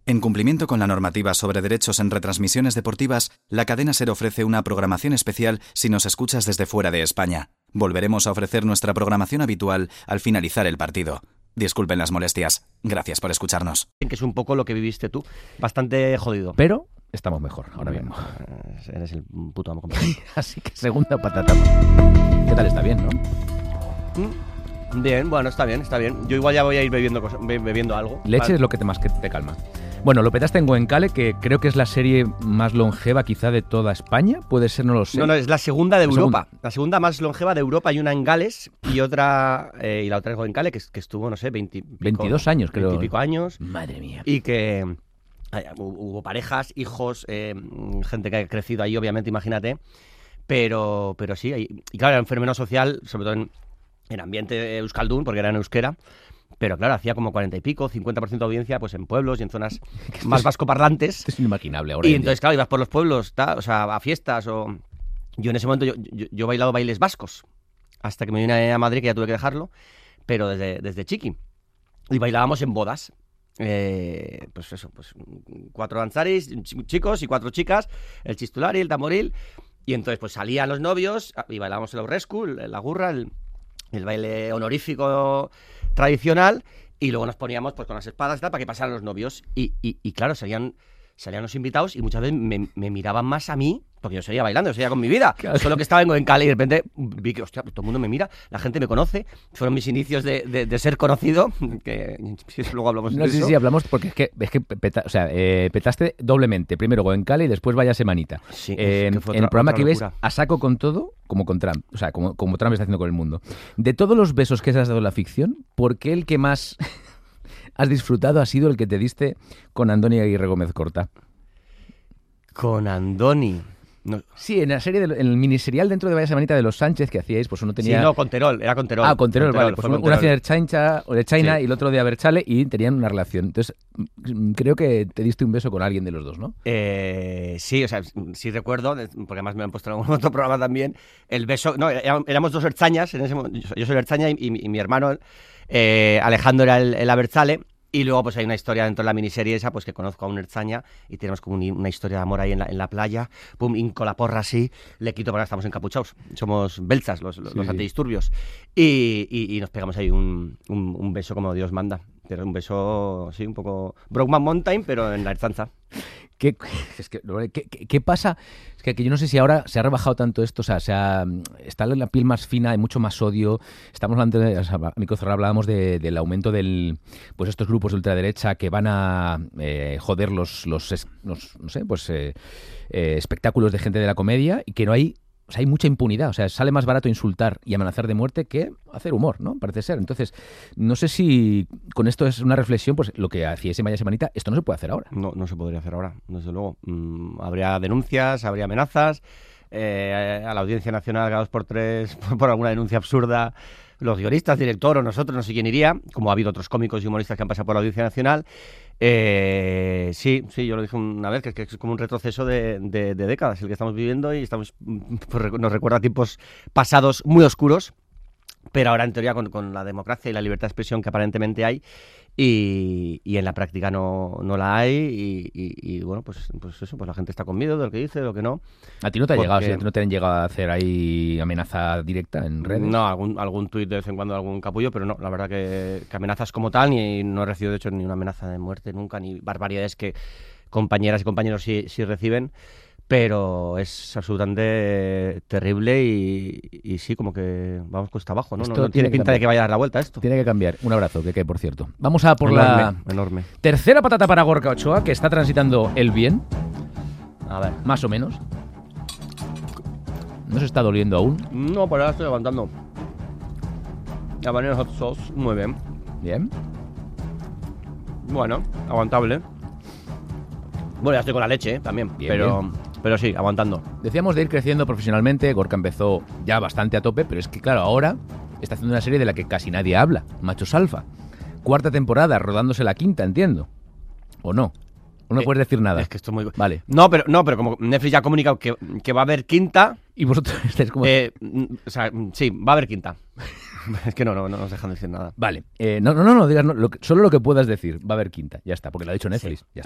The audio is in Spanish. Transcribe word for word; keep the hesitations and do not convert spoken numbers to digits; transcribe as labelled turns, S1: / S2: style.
S1: En cumplimiento con la normativa sobre derechos en retransmisiones deportivas, la cadena SER ofrece una programación especial si nos escuchas desde fuera de España. Volveremos a ofrecer nuestra programación habitual al finalizar el partido. Disculpen las molestias. Gracias por escucharnos.
S2: Que es un poco lo que viviste tú. Bastante jodido.
S3: Pero estamos mejor ahora mismo.
S2: Eres el puto amo.
S3: Así que segunda patata. ¿Qué tal? Está bien, ¿no?
S2: Mm, bien, bueno, está bien, está bien. Yo igual ya voy a ir bebiendo, cosa, be- bebiendo algo.
S3: Leche
S2: Vale.
S3: es lo que te más que te calma. Bueno, lo petaste en Goenkale, que creo que es la serie más longeva quizá de toda España. Puede ser, no lo sé.
S2: No, no, es la segunda de
S3: La
S2: Europa.
S3: segunda.
S2: La segunda más longeva de Europa. Hay una en Gales y otra eh, y la otra es Goenkale, que, que estuvo, no sé, veinte, pico,
S3: veintidós años, creo.
S2: veinte y pico años.
S3: Madre mía.
S2: Y que ay, hubo parejas, hijos, eh, gente que ha crecido ahí, obviamente, imagínate. Pero, pero sí, hay, y claro, era un fenómeno social, sobre todo en, en ambiente euskaldun, porque era en euskera. Pero claro, hacía como cuarenta y pico, cincuenta por ciento de audiencia pues en pueblos y en zonas más vascoparlantes.
S3: Esto es inimaginable ahora.
S2: Y
S3: en
S2: entonces,
S3: día.
S2: claro, ibas por los pueblos, ta, o sea, a fiestas o... Yo en ese momento, yo, yo, yo he bailado bailes vascos, hasta que me vine a Madrid, que ya tuve que dejarlo, pero desde, desde chiqui. Y bailábamos en bodas. Eh, pues eso, pues cuatro danzaris, chicos y cuatro chicas, el chistulari, el tamboril, y entonces pues salían los novios y bailábamos el aurrescu, la gurra, el, el baile honorífico tradicional, y luego nos poníamos pues con las espadas y tal para que pasaran los novios. Y, y, y claro, salían, salían los invitados y muchas veces me, me miraban más a mí, porque yo seguía bailando, yo seguía con mi vida.
S3: Claro.
S2: Solo que estaba en Goenkale y de repente vi que, hostia, todo el mundo me mira, la gente me conoce. Fueron mis inicios de, de, de ser conocido, que si luego hablamos
S3: No
S2: de
S3: sé
S2: eso.
S3: si hablamos porque es que, es que peta, o sea, eh, petaste doblemente. Primero Goenkale y después vaya semanita.
S2: Sí,
S3: Eh,
S2: que fue
S3: en el
S2: otra-
S3: programa
S2: otra
S3: que ves
S2: locura.
S3: a saco con todo, como con Trump. O sea, como, como Trump está haciendo con el mundo. De todos los besos que has dado en la ficción, ¿por qué el que más has disfrutado ha sido el que te diste con Andoni Aguirre Gómez Corta?
S2: Con Andoni. No,
S3: Sí, en la serie, del, en el miniserial dentro de Vaya Semanita de los Sánchez que hacíais, pues uno
S2: sí,
S3: tenía...
S2: no, con Terol, era con Terol.
S3: Ah, con Terol, vale. Pues
S2: fue
S3: uno,
S2: con
S3: uno hacía
S2: Terol.
S3: de China, o de China
S2: Sí.
S3: y el otro de Aberchale y tenían una relación. Entonces, mm, creo que te diste un beso con alguien de los dos, ¿no?
S2: Eh, sí, o sea, sí recuerdo, porque además me han puesto en algún otro programa también, el beso, no, era- éramos dos erchañas, en ese momento, yo soy- yo soy erchaña y, y- y mi hermano eh, Alejandro era el, el Abertzale, y luego pues hay una historia dentro de la miniserie esa, pues que conozco a un erchaña y tenemos como un- una historia de amor ahí en la, en la playa, pum, hinco la porra así, le quito porque ahora estamos encapuchados, somos beltzas, los, los,
S3: Sí,
S2: los
S3: sí.
S2: antidisturbios, y, y- y nos pegamos ahí un, un, un beso como Dios manda, pero un beso, sí, un poco Brokeback Mountain, pero en la erzanza.
S3: ¿Qué, es que, ¿qué, qué, qué pasa? Es que, que yo no sé si ahora se ha rebajado tanto esto, o sea, se ha, está la piel más fina, hay mucho más odio. Estamos hablando, de, o sea, a micro cerrado hablábamos de, del aumento del, pues estos grupos de ultraderecha que van a eh, joder los, los, es- los, no sé, pues eh, eh, espectáculos de gente de la comedia y que no hay, o sea, hay mucha impunidad. O sea, sale más barato insultar y amenazar de muerte que hacer humor, ¿no? Parece ser. Entonces, no sé si con esto es una reflexión, pues lo que hacíais en Vaya Semanita, esto no se puede hacer ahora.
S2: No, no se podría hacer ahora, desde luego. Mm, habría denuncias, habría amenazas. eh, a la Audiencia Nacional cada dos por tres por, por alguna denuncia absurda. Los guionistas, director o nosotros, no sé quién iría, como ha habido otros cómicos y humoristas que han pasado por la Audiencia Nacional. Eh, sí, sí, yo lo dije una vez, que es, que es como un retroceso de, de- de décadas el que estamos viviendo y estamos mm, pues, recu- nos recuerda a tiempos pasados muy oscuros, pero ahora en teoría con, con la democracia y la libertad de expresión que aparentemente hay, y, y en la práctica no, no la hay, y, y- y, bueno, pues, pues eso, pues la gente está con miedo de lo que dice, de lo que no.
S3: ¿A ti no te ha
S2: Porque-
S3: llegado, sí, a ti no te han llegado a hacer ahí amenaza directa en redes?
S2: No, algún, algún tuit de vez en cuando, algún capullo, pero no, la verdad que, que amenazas como tal, ni no he recibido de hecho ni una amenaza de muerte nunca, ni barbaridades que compañeras y compañeros sí, sí reciben, pero es absolutamente terrible y, y sí, como que vamos cuesta abajo, ¿no? No,
S3: Esto
S2: no
S3: tiene
S2: tiene
S3: que
S2: pinta de
S3: cambiar.
S2: que vaya a dar la vuelta esto.
S3: Tiene que cambiar. Un abrazo, que cae, por cierto. Vamos a por
S2: enorme,
S3: la
S2: enorme.
S3: tercera patata para Gorka Ochoa, que está transitando el bien,
S2: A ver.
S3: más o menos. No se está doliendo aún.
S2: No, por ahora estoy aguantando. La banana hot sauce, muy bien.
S3: Bien.
S2: Bueno, aguantable. Bueno, ya estoy con la leche, ¿eh? También.
S3: Bien,
S2: pero,
S3: bien.
S2: pero sí, aguantando.
S3: Decíamos de ir creciendo profesionalmente. Gorka empezó ya bastante a tope, pero es que, claro, ahora está haciendo una serie de la que casi nadie habla. Machos Alfa. Cuarta temporada, rodándose la quinta, entiendo. ¿O no? ¿O no
S2: Eh,
S3: puedes decir nada?
S2: Es que esto es muy...
S3: Vale.
S2: No, pero, no, pero como Netflix ya ha comunicado que, que va a haber quinta...
S3: Y vosotros estáis como...
S2: eh, mm, o sea, mm, sí, va a haber quinta. Es que no, no, no nos dejan decir nada.
S3: Vale. Eh, no, no, no, no digas no, lo que- solo lo que puedas decir. Va a haber quinta. Ya está, porque lo ha dicho Netflix. Ya está.